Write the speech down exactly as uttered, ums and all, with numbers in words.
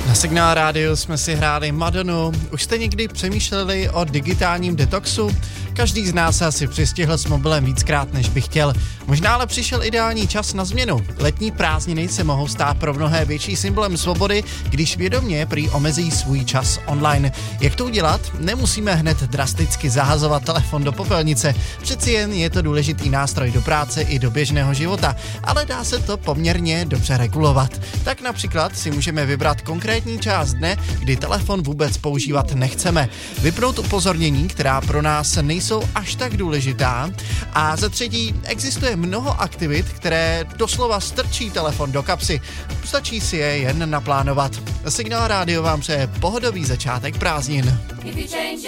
Na Signál rádiu jsme si hráli Madonu. Už jste někdy přemýšleli o digitálním detoxu? Každý z nás se asi přistihl s mobilem víckrát, než by chtěl. Možná ale přišel ideální čas na změnu. Letní prázdniny se mohou stát pro mnohé větší symbolem svobody, když vědomě prý omezí svůj čas online. Jak to udělat? Nemusíme hned drasticky zahazovat telefon do popelnice. Přeci jen je to důležitý nástroj do práce i do běžného života, ale dá se to poměrně dobře regulovat. Tak například si můžeme vybrat konkrétní část dne, kdy telefon vůbec používat nechceme. Vypnout upozornění, která pro nás nejsou až tak důležitá. A za třetí, existuje mnoho aktivit, které doslova strčí telefon do kapsy. Stačí si je jen naplánovat. Signál rádio vám přeje pohodový začátek prázdnin.